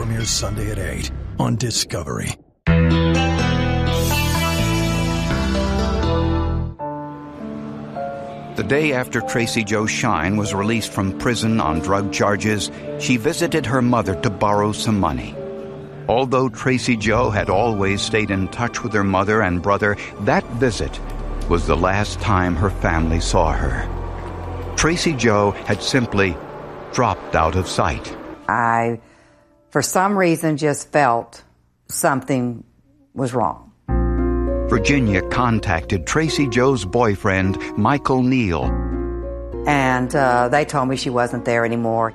premieres Sunday at 8 on Discovery. The day after Tracy Jo Shine was released from prison on drug charges, she visited her mother to borrow some money. Although Tracy Jo had always stayed in touch with her mother and brother, that visit was the last time her family saw her. Tracy Jo had simply dropped out of sight. I, for some reason, just felt something was wrong. Virginia contacted Tracy Jo's boyfriend, Michael Neal. And they told me she wasn't there anymore.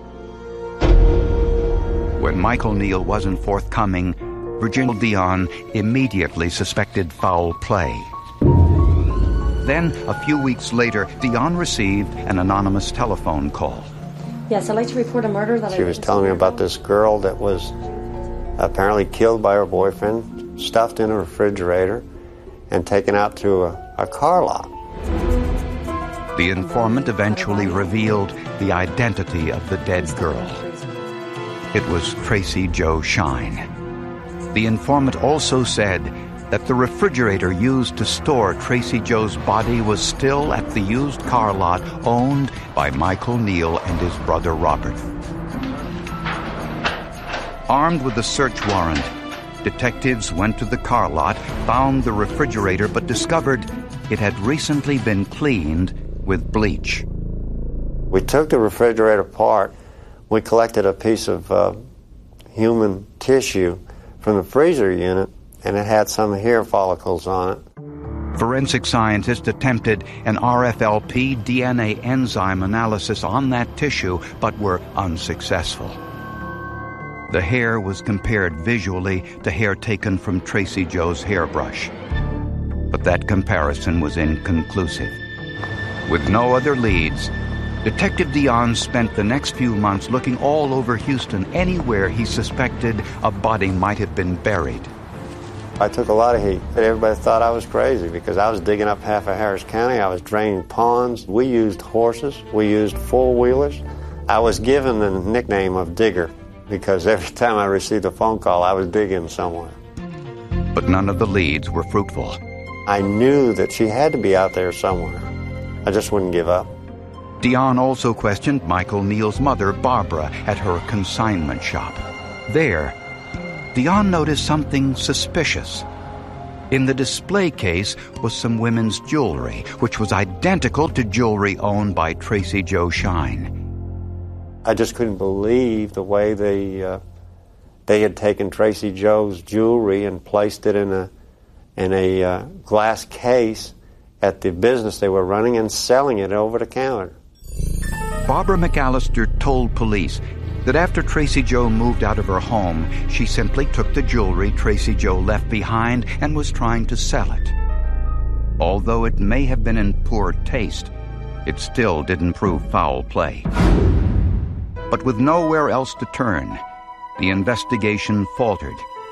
When Michael Neal wasn't forthcoming, Virginia Dionne immediately suspected foul play. Then, a few weeks later, Dionne received an anonymous telephone call. Yes, I'd like to report a murder that She was telling me about this girl that was apparently killed by her boyfriend, stuffed in a refrigerator, and taken out to a car lot. The informant eventually revealed the identity of the dead girl. It was Tracy Jo Shine. The informant also said that the refrigerator used to store Tracy Jo's body was still at the used car lot owned by Michael Neal and his brother Robert. Armed with a search warrant, detectives went to the car lot, found the refrigerator, but discovered it had recently been cleaned with bleach. We took the refrigerator apart. We collected a piece of human tissue from the freezer unit, and it had some hair follicles on it. Forensic scientists attempted an RFLP DNA enzyme analysis on that tissue, but were unsuccessful. The hair was compared visually to hair taken from Tracy Jo's hairbrush. But that comparison was inconclusive. With no other leads, Detective Dionne spent the next few months looking all over Houston, anywhere he suspected a body might have been buried. I took a lot of heat. Everybody thought I was crazy because I was digging up half of Harris County. I was draining ponds. We used horses. We used four-wheelers. I was given the nickname of Digger because every time I received a phone call, I was digging somewhere. But none of the leads were fruitful. I knew that she had to be out there somewhere. I just wouldn't give up. Dionne also questioned Michael Neal's mother, Barbara, at her consignment shop. There, Dionne noticed something suspicious. In the display case was some women's jewelry, which was identical to jewelry owned by Tracy Jo Shine. I just couldn't believe the way they had taken Tracy Jo's jewelry and placed it in a glass case at the business they were running and selling it over the counter. Barbara McAllister told police that after Tracy Jo moved out of her home, she simply took the jewelry Tracy Jo left behind and was trying to sell it. Although it may have been in poor taste, it still didn't prove foul play. But with nowhere else to turn, the investigation faltered.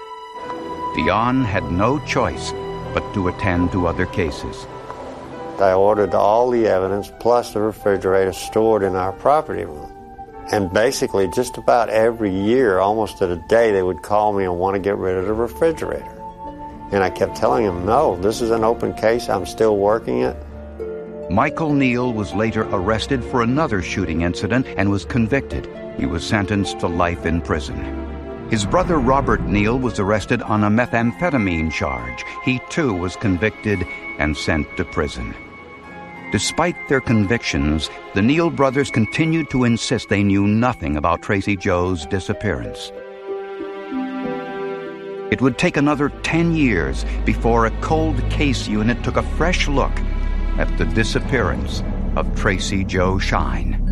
Dionne had no choice but to attend to other cases. I ordered all the evidence plus the refrigerator stored in our property room. And basically, just about every year, almost at a day, they would call me and want to get rid of the refrigerator. And I kept telling them, no, this is an open case. I'm still working it. Michael Neal was later arrested for another shooting incident and was convicted. He was sentenced to life in prison. His brother Robert Neal was arrested on a methamphetamine charge. He too was convicted and sent to prison. Despite their convictions, the Neal brothers continued to insist they knew nothing about Tracy Jo's disappearance. It would take another 10 years before a cold case unit took a fresh look at the disappearance of Tracy Jo Shine.